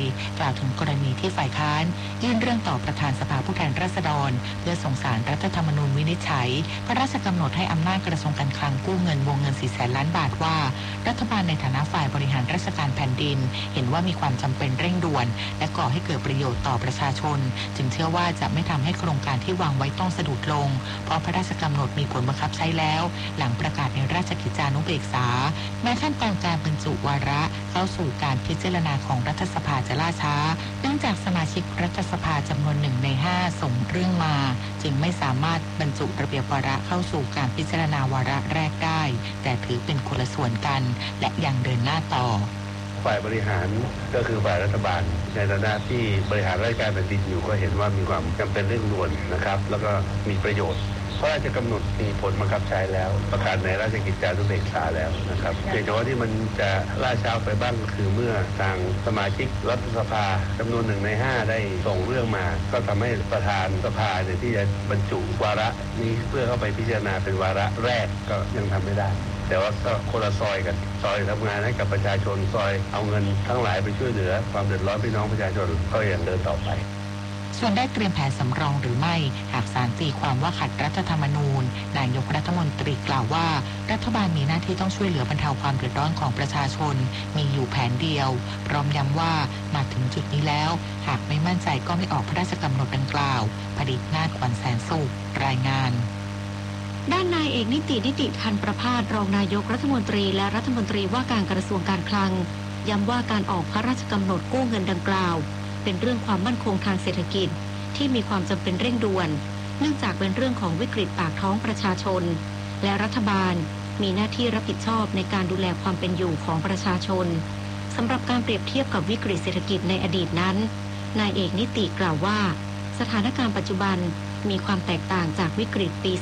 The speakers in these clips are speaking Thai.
กล่าวถึงกรณีที่ฝ่ายค้านยื่นเรื่องต่อประธานสภาผู้แทนราษฎรเพื่อส่งสารรัฐธรรมนูญวินิจฉัยพระราชกำหนดให้อำนาจกระทรวงการคลังกู้เงินวงเงิน 400,000 ล้านบาทว่ารัฐบาลในฐานะฝ่ายบริหารราชการแผ่นดินเห็นว่ามีความจำเป็นเร่งด่วนและก่อให้เกิดประโยชน์ต่อประชาชนจึงเชื่อว่าจะไม่ทำให้โครงการที่วางไว้ต้องสะดุดลงเพราะพระราชกำหนดมีผลบังคับใช้แล้วหลังประกาศในราชกิจจานุเบกษาแม้ขั้นตอนการบรรจุวาระเข้าสู่การพิจารณาของรัฐสภาจะล่าช้าเนื่องจากสมาชิกรัฐสภาจำนวน1 ใน 5ส่งเรื่องมาจึงไม่สามารถบรรจุระเบียบวาระเข้าสู่การพิจารณาวาระแรกได้แต่ถือเป็นคนละส่วนกันและยังเดินหน้าต่อฝ่ายบริหารก็คือฝ่ายรัฐบาลในฐานะที่บริหารราชการแผ่นดินอยู่ก็เห็นว่ามีความจำเป็นเร่งด่วนนะครับแล้วก็มีประโยชน์พระราชกำหนดมีผลบังคับใช้แล้วประกาศในราชกิจจานุเบกษาแล้วนะครับแต่ว่าที่มันจะล่าช้าไปบ้างคือเมื่อทางสมาชิกรัฐสภาจำนวน1 ใน 5ได้ส่งเรื่องมาก็ทำให้ประธานสภาเนี่ยที่จะบรรจุวาระนี้เพื่อเข้าไปพิจารณาเป็นวาระแรกก็ยังทำไม่ได้แต่ว่าก็คนละซอยกันซอยทำงานให้กับประชาชนซอยเอาเงินทั้งหลายไปช่วยเหลือความเดือดร้อนพี่น้องประชาชนก็ยังเดินต่อไปส่วนได้เตรียมแผนสำรองหรือไม่หากศาลตีความว่าขัดรัฐธรรมนูญนายกรัฐมนตรีกล่าวว่ารัฐบาลมีหน้าที่ต้องช่วยเหลือบรรเทาความเดือดร้อนของประชาชนมีอยู่แผนเดียวพร้อมย้ำว่ามาถึงจุดนี้แล้วหากไม่มั่นใจก็ไม่ออกพระราชกำหนดดังกล่าวผดิตนาถ ขวัญแสนสุขรายงานด้านนายเอกนิติพันธ์ประภาสรองนายกรัฐมนตรีและรัฐมนตรีว่าการกระทรวงการคลังย้ำว่าการออกพระราชกำหนดกู้เงินดังกล่าวเป็นเรื่องความมั่นคงทางเศรษฐกิจที่มีความจำเป็นเร่งด่วนเนื่องจากเป็นเรื่องของวิกฤตปากท้องประชาชนและรัฐบาลมีหน้าที่รับผิดชอบในการดูแลความเป็นอยู่ของประชาชนสำหรับการเปรียบเทียบกับวิกฤตเศรษฐกิจในอดีตนั้นนายเอกนิติกล่าวว่าสถานการณ์ปัจจุบันมีความแตกต่างจากวิกฤตปี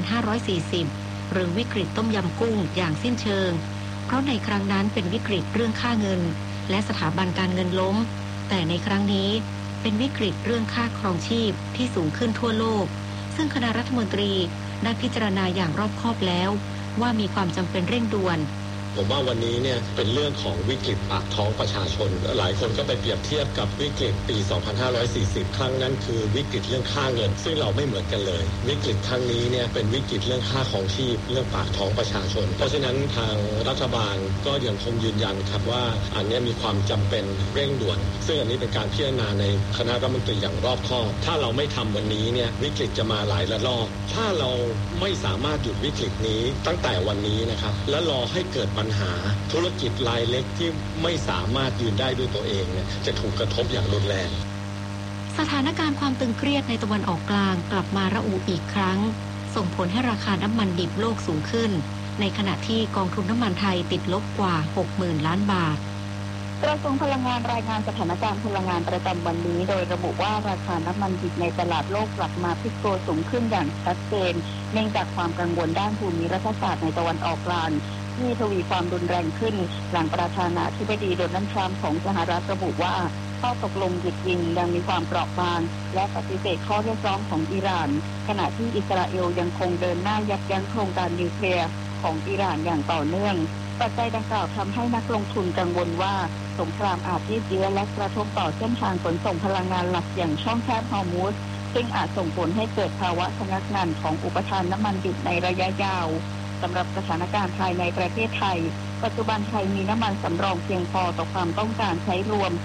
2540 หรือวิกฤตต้มยำกุ้งอย่างสิ้นเชิงเพราะในครั้งนั้นเป็นวิกฤตเรื่องค่าเงินและสถาบันการเงินล้มแต่ในครั้งนี้เป็นวิกฤตเรื่องค่าครองชีพที่สูงขึ้นทั่วโลกซึ่งคณะรัฐมนตรีได้พิจารณาอย่างรอบคอบแล้วว่ามีความจำเป็นเร่งด่วนผมว่าวันนี้เนี่ยเป็นเรื่องของวิกฤตปากท้องประชาชนหลายคนก็ไปเปรียบเทียบกับวิกฤตปี 2540 ครั้งนั้นคือวิกฤตเรื่องค่าเงินซึ่งเราไม่เหมือนกันเลยวิกฤตครั้งนี้เนี่ยเป็นวิกฤตเรื่องค่าของชีพเรื่องปากท้องประชาชนเพราะฉะนั้นทางรัฐบาลก็ยังคงยืนยันครับว่าอันนี้มีความจำเป็นเร่งด่วนซึ่งอันนี้เป็นการพิจารณาในคณะรัฐมนตรีอย่างรอบคอบถ้าเราไม่ทำวันนี้เนี่ยวิกฤตจะมาหลายระลอกถ้าเราไม่สามารถหยุดวิกฤตนี้ตั้งแต่วันนี้นะครับและรอให้เกิดปัญหาธุรกิจรายเล็กที่ไม่สามารถยืนได้ด้วยตัวเองเนี่ยจะถูกกระทบอย่างรุนแรงสถานการณ์ความตึงเครียดในตะวันออกกลางกลับมาระอุอีกครั้งส่งผลให้ราคาน้ำมันดิบโลกสูงขึ้นในขณะที่กองทุนน้ำมันไทยติดลบกว่า 60,000 ล้านบาทกระทรวงพลังงานรายงานสถานการณ์พลังงานประจำวันนี้โดยระบุว่าราคาน้ำมันดิบในตลาดโลกกลับมาพลิกตัวสูงขึ้นอย่างชัดเจนเนื่องจากความกังวลด้านภูมิรัฐศาสตร์ในตะวันออกกลางที่ทวีความรุนแรงขึ้นหลังประธานาธิบดีโดนัลด์ทรัมป์ของสหรัฐระบุว่าข้อตกลงหยุดยิงยังมีความเปราะบางและปฏิเสธข้อเรียกร้องของอิหร่านขณะที่อิสราเอลยังคงเดินหน้ายับยั้งโครงการนิวเคลียร์ของอิหร่านอย่างต่อเนื่องปัจจัยดังกล่าวทำให้นักลงทุนกังวลว่าสงครามอาจยืดเยื้อและกระทบต่อเส้นทางขนส่งพลังงานหลักอย่างช่องแคบฮอร์มุซซึ่งอาจส่งผลให้เกิดภาวะชะงักงันของอุปทานน้ำมันดิบในระยะยาวสำหรับสถานการณ์ภายในประเทศไทยปัจจุบันไทยมีน้ำมันสำรองเพียงพอต่อความต้องการใช้รวม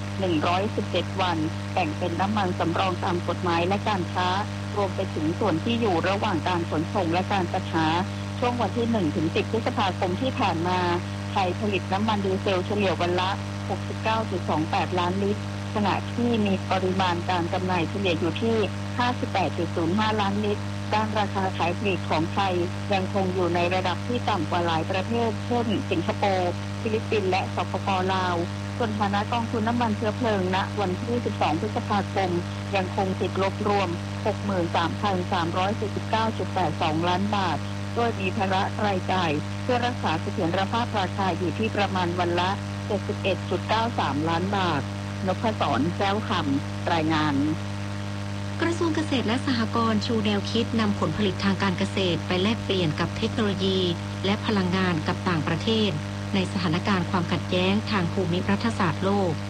117วันแบ่งเป็นน้ำมันสำรองตามกฎหมายและการค้ารวมไปถึงส่วนที่อยู่ระหว่างการขนส่งและการจัดหาช่วงวันที่ 1-10 พฤษภาคมที่ผ่านมาไทยผลิตน้ำมันดีเซลเฉลี่ยวันละ 69.28 ล้านลิตรขณะที่มีปริมาณการจำหน่ายเฉลี่ยอยู่ที่ 58.05 ล้านลิตรด้านราคาขายปลีกของไทยยังคงอยู่ในระดับที่ต่ำกว่าหลายประเทศเช่นสิงคโปร์ฟิลิปปินส์และสปป.ลาวส่วนฐานะกองทุนน้ำมันเชื้อเพลิงณวันที่ 12 พฤษภาคมยังคงติดลบรวม 63,349.82 ล้านบาทโดยมีภาระรายจ่ายเพื่อรักษาเสถียรภาพราคาอยู่ที่ประมาณวันละ 71.93 ล้านบาทนพศร แก้วคำรายงานกระทรวงเกษตรและสหกรณ์ชูแนวคิดนำผลผลิตทางการเกษตรไปแลกเปลี่ยนกับเทคโนโลยีและพลังงานกับต่างประเทศในสถานการณ์ความขัดแย้งทางภูมิรัฐศาสตร์โลก